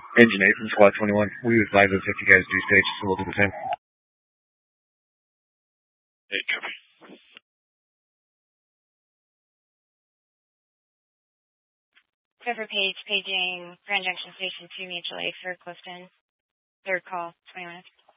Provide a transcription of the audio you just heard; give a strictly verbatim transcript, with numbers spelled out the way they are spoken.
Engine eight from Squad twenty-one. We advise us if you guys do stage, so we'll do the same. Hey, copy. Trevor Page, paging Grand Junction Station two Mutual Aid for Clifton. Third call, twenty minutes.